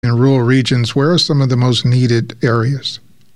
in rural regions, where are some of the most needed areas?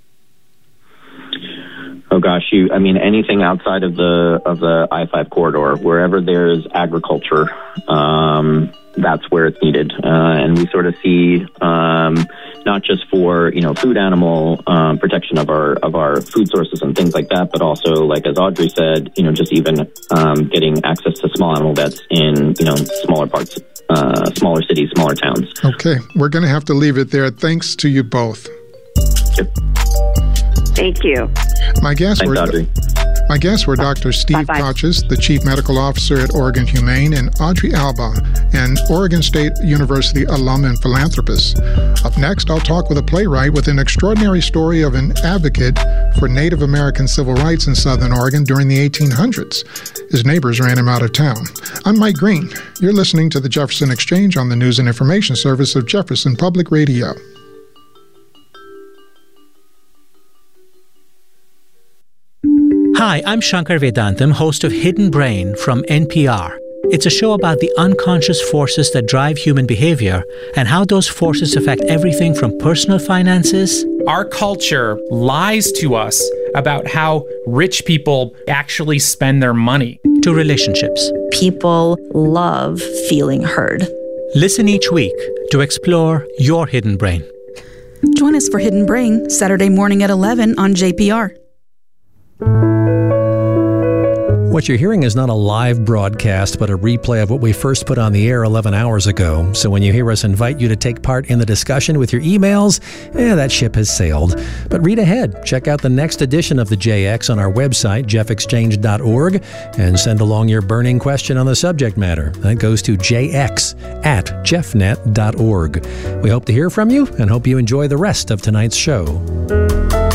Oh gosh, anything outside of the I-5 corridor, wherever there's agriculture, that's where it's needed. And we sort of see, not just for, food animal, protection of our food sources and things like that, but also, like as Audrey said, just even, getting access to small animal vets in, smaller parts, smaller cities, smaller towns. Okay. We're going to have to leave it there. Thanks to you both. Yep. Thank you. My guests were Dr. Steve Kochis, the Chief Medical Officer at Oregon Humane, and Audrey Alba, an Oregon State University alum and philanthropist. Up next, I'll talk with a playwright with an extraordinary story of an advocate for Native American civil rights in Southern Oregon during the 1800s. His neighbors ran him out of town. I'm Mike Green. You're listening to the Jefferson Exchange on the News and Information Service of Jefferson Public Radio. Hi, I'm Shankar Vedantam, host of Hidden Brain from NPR. It's a show about the unconscious forces that drive human behavior and how those forces affect everything from personal finances. Our culture lies to us about how rich people actually spend their money. To relationships. People love feeling heard. Listen each week to explore your hidden brain. Join us for Hidden Brain, Saturday morning at 11 on JPR. What you're hearing is not a live broadcast, but a replay of what we first put on the air 11 hours ago. So when you hear us invite you to take part in the discussion with your emails, that ship has sailed. But read ahead. Check out the next edition of the JX on our website, jeffexchange.org, and send along your burning question on the subject matter. That goes to jx@jeffnet.org. We hope to hear from you and hope you enjoy the rest of tonight's show.